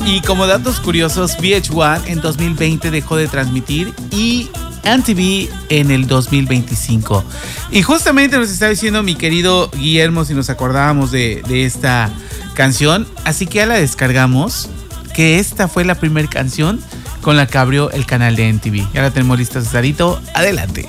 Y como datos curiosos, VH1 en 2020 dejó de transmitir y MTV en el 2025. Y justamente nos está diciendo mi querido Guillermo si nos acordábamos de esta canción. Así que ya la descargamos, que esta fue la primera canción con la que abrió el canal de MTV. Ya la tenemos lista, Cesarito. Adelante.